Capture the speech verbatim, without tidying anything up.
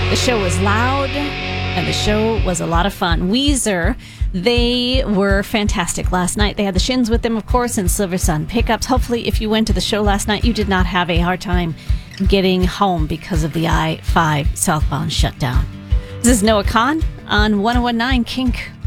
The show was loud, and the show was a lot of fun. Weezer, they were fantastic last night. They had the Shins with them, of course, and Silver Sun Pickups. Hopefully, if you went to the show last night, you did not have a hard time getting home because of the I five southbound shutdown. This is Noah Kahn on one oh one point nine Kink.